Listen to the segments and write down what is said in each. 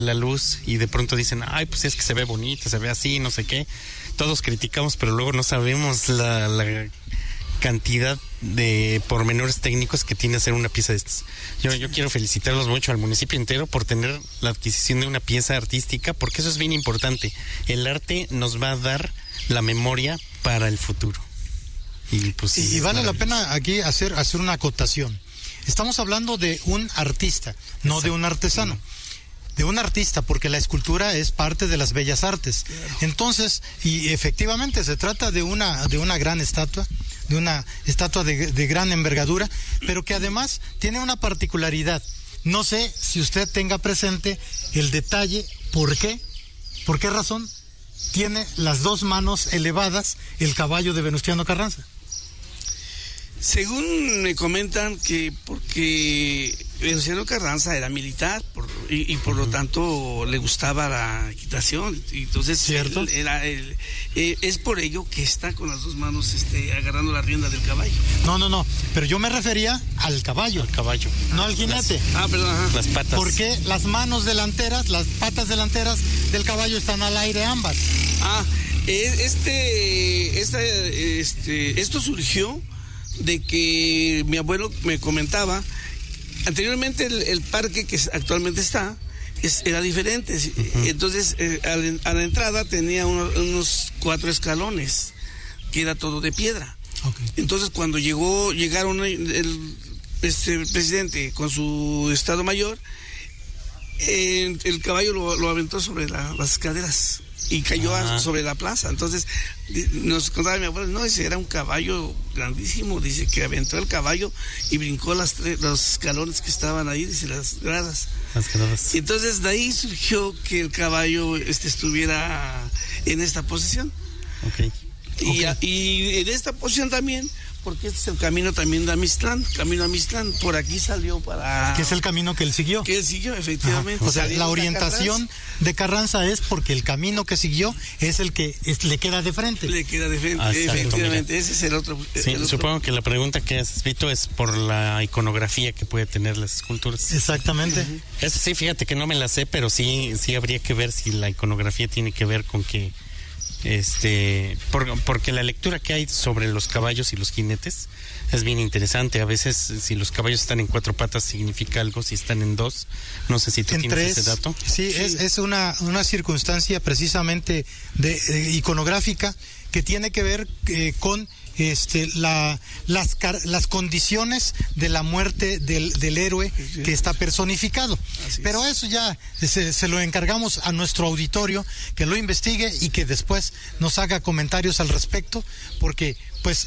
la luz y de pronto dicen, ay, pues es que se ve bonita, se ve así, no sé qué. Todos criticamos, pero luego no sabemos la cantidad de pormenores técnicos que tiene hacer una pieza de estas. Yo quiero felicitarlos mucho al municipio entero por tener la adquisición de una pieza artística, porque eso es bien importante. El arte nos va a dar la memoria para el futuro. Y pues sí, vale la pena aquí hacer una acotación. Estamos hablando de un artista, no Exacto. de un artesano. De un artista, porque la escultura es parte de las bellas artes. Claro. Entonces, y efectivamente se trata de una gran estatua, de una estatua de gran envergadura, pero que además tiene una particularidad. No sé si usted tenga presente el detalle, ¿por qué? ¿Por qué razón tiene las dos manos elevadas el caballo de Venustiano Carranza? Según me comentan que porque Venustiano Carranza era militar y por lo tanto le gustaba la equitación, entonces ¿cierto? Es por ello que está con las dos manos agarrando la rienda del caballo. No, pero yo me refería al caballo. No al jinete. Perdón, ajá. Las patas. Porque las manos delanteras, las patas delanteras del caballo están al aire ambas. Esto surgió de que mi abuelo me comentaba, anteriormente el parque que actualmente está era diferente. Uh-huh. Entonces a la entrada tenía unos 4 escalones que era todo de piedra. Okay. Entonces cuando llegaron el presidente con su estado mayor, el caballo lo aventó sobre las escaleras y cayó sobre la plaza. Entonces nos contaba mi abuelo, no, ese era un caballo grandísimo, dice que aventó el caballo y brincó los escalones que estaban ahí, dice, las gradas. Y entonces de ahí surgió que el caballo estuviera en esta posición. Okay. Y en esta posición también, porque este es el camino también de Amistlán, por aquí salió para... ¿Qué es el camino que él siguió? Que él siguió, efectivamente. O sea, la orientación de Carranza es porque el camino que siguió es el que le queda de frente. Le queda de frente, efectivamente, ese es el otro. Supongo que la pregunta que has visto es por la iconografía que puede tener las esculturas. Exactamente. Uh-huh. Eso sí, fíjate que no me la sé, pero sí habría que ver si la iconografía tiene que ver con que... porque la lectura que hay sobre los caballos y los jinetes es bien interesante. A veces si los caballos están en 4 patas significa algo, si están en 2, no sé si tú tienes ese dato. Sí, es una circunstancia precisamente de iconográfica que tiene que ver con las condiciones de la muerte del héroe que está personificado. Pero eso ya se lo encargamos a nuestro auditorio que lo investigue y que después nos haga comentarios al respecto, porque pues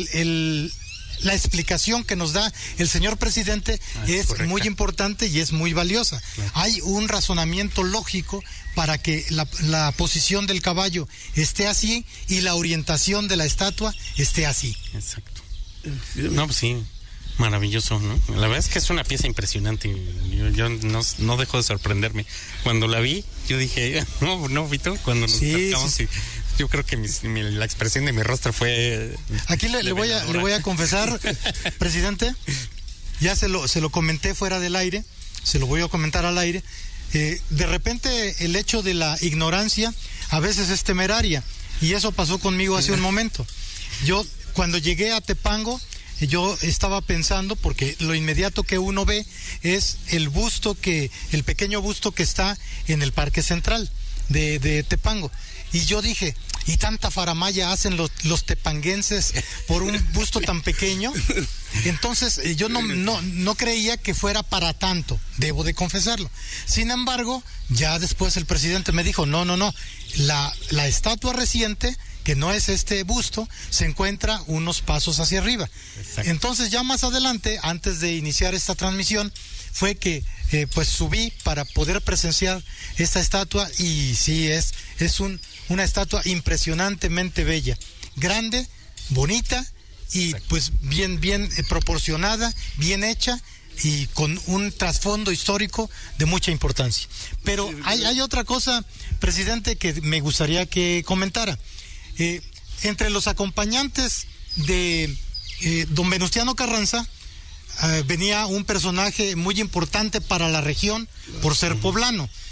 la explicación que nos da el señor presidente es correcta, muy importante y es muy valiosa. Claro. Hay un razonamiento lógico para que la posición del caballo esté así y la orientación de la estatua esté así. Exacto. No, pues sí, maravilloso, ¿no? La verdad es que es una pieza impresionante. Yo no dejo de sorprenderme. Cuando la vi, yo dije, no, Vito, cuando nos acercamos y... Yo creo que la expresión de mi rostro fue... Aquí le voy a confesar, presidente, ya se lo comenté fuera del aire, se lo voy a comentar al aire. De repente el hecho de la ignorancia a veces es temeraria, y eso pasó conmigo hace un momento. Yo cuando llegué a Tepango, yo estaba pensando, porque lo inmediato que uno ve es el pequeño busto que está en el Parque Central de Tepango. Y yo dije, ¿y tanta faramalla hacen los tepanguenses por un busto tan pequeño? Entonces yo no creía que fuera para tanto, debo de confesarlo. Sin embargo, ya después el presidente me dijo, no, la estatua reciente, que no es este busto, se encuentra unos pasos hacia arriba. Exacto. Entonces ya más adelante, antes de iniciar esta transmisión, fue que pues subí para poder presenciar esta estatua, y sí, es una estatua impresionantemente bella, grande, bonita y pues bien proporcionada, bien hecha y con un trasfondo histórico de mucha importancia. Pero hay otra cosa, presidente, que me gustaría que comentara. Entre los acompañantes de don Venustiano Carranza venía un personaje muy importante para la región por ser poblano.